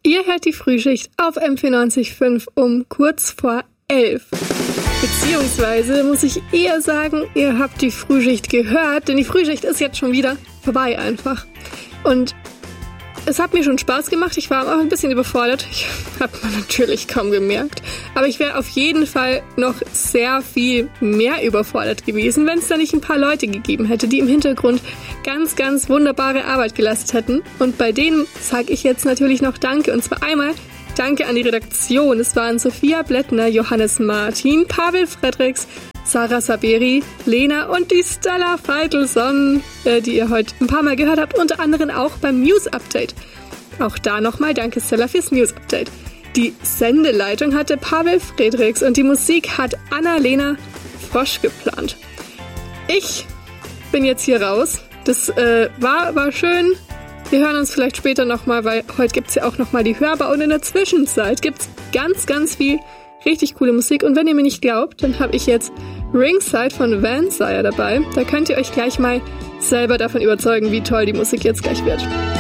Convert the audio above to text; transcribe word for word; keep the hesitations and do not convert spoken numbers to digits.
Ihr hört die Frühschicht auf M vierundneunzig Komma fünf um kurz vor elf. Beziehungsweise muss ich eher sagen, ihr habt die Frühschicht gehört, denn die Frühschicht ist jetzt schon wieder vorbei einfach. Und es hat mir schon Spaß gemacht, ich war auch ein bisschen überfordert. Ich habe man natürlich kaum gemerkt. Aber ich wäre auf jeden Fall noch sehr viel mehr überfordert gewesen, wenn es da nicht ein paar Leute gegeben hätte, die im Hintergrund ganz, ganz wunderbare Arbeit geleistet hätten. Und bei denen sage ich jetzt natürlich noch Danke. Und zwar einmal Danke an die Redaktion. Es waren Sophia Blättner, Johannes Martin, Pavel Fredriks, Sarah Saberi, Lena und die Stella Feitelson, äh, die ihr heute ein paar Mal gehört habt, unter anderem auch beim News-Update. Auch da nochmal danke Stella fürs News-Update. Die Sendeleitung hatte Pavel Fredriks und die Musik hat Anna-Lena Frosch geplant. Ich bin jetzt hier raus. Das äh, war, war schön. Wir hören uns vielleicht später nochmal, weil heute gibt's ja auch nochmal die Hörbar und in der Zwischenzeit gibt's ganz, ganz viel richtig coole Musik. Und wenn ihr mir nicht glaubt, dann habe ich jetzt Ringside von Vansire dabei. Da könnt ihr euch gleich mal selber davon überzeugen, wie toll die Musik jetzt gleich wird.